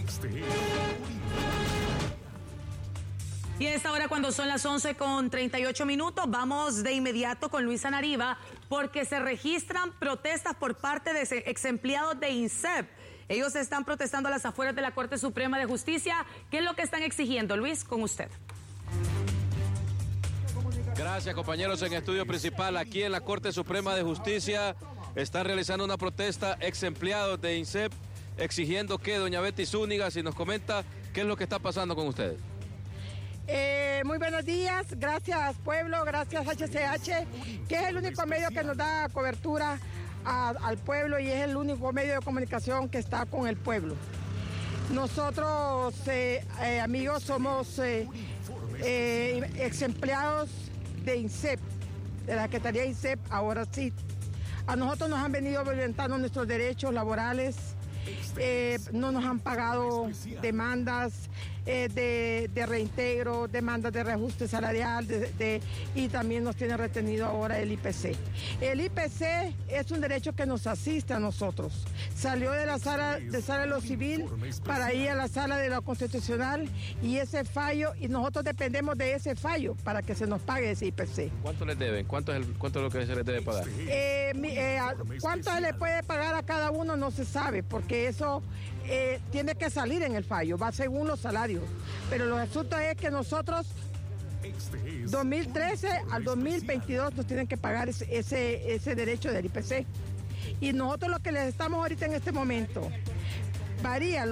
Y a esta hora, cuando son las 11:38, vamos de inmediato con Luisa Nariva, porque se registran protestas por parte de ex empleados de INSEP. Ellos están protestando a las afueras de la Corte Suprema de Justicia. ¿Qué es lo que están exigiendo? Luis, con usted. Gracias, compañeros. En estudio principal, aquí en la Corte Suprema de Justicia, están realizando una protesta ex empleados de INSEP, exigiendo que doña Betty Zúñiga, si nos comenta qué es lo que está pasando con ustedes. Muy buenos días, gracias pueblo, gracias HCH, que es el único medio que nos da cobertura al pueblo y es el único medio de comunicación que está con el pueblo. Nosotros, amigos, somos ex empleados de INSEP, de la Secretaría de INSEP, ahora sí. A nosotros nos han venido violentando nuestros derechos laborales, no nos han pagado demandas de reintegro, demandas de reajuste salarial y también nos tiene retenido ahora el IPC. El IPC es un derecho que nos asiste a nosotros. Salió de la sala de lo civil para ir a la sala de lo constitucional y ese fallo, y nosotros dependemos de ese fallo para que se nos pague ese IPC. ¿Cuánto les deben? ¿Cuánto es lo que se les debe pagar? ¿Cuánto se le puede pagar a cada uno? No se sabe, porque eso tiene que salir en el fallo, va según los salarios. Pero lo asunto es que nosotros, 2013 al 2022, nos tienen que pagar ese derecho del IPC. Y nosotros lo que les estamos ahorita en este momento, varía.